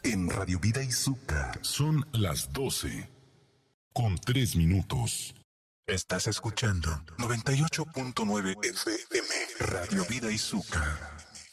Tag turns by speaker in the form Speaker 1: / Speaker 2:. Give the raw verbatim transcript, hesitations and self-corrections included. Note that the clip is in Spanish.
Speaker 1: en Radio Vida Izuka. Son las doce con tres minutos. Estás escuchando noventa y ocho punto nueve F M Radio Vida Izuka.